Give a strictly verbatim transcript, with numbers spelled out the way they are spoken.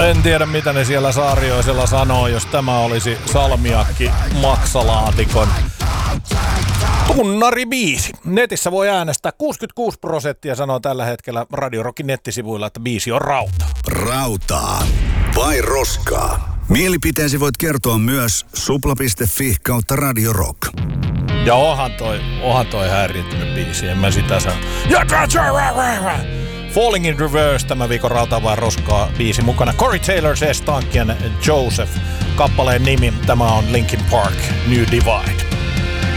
En tiedä mitä ne siellä Saarioisella sanoo, jos tämä olisi salmiakki maksalaatikon tunnaribiisi. Netissä voi äänestää. kuusikymmentäkuusi prosenttia sanoo tällä hetkellä Radio Rockin nettisivuilla, että biisi on rautaa. Rautaa vai roskaa? Mielipiteesi voit kertoa myös supla piste fi kautta Radio Rock. Ja onhan toi, onhan toi häiriintynyt biisi, en mä sitä sano. Falling in Reverse, tämä viikon rautaa vai roskaa biisi mukana. Corey Taylor, C. Stank ja Joseph. Kappaleen nimi, tämä on Linkin Park, New Divide.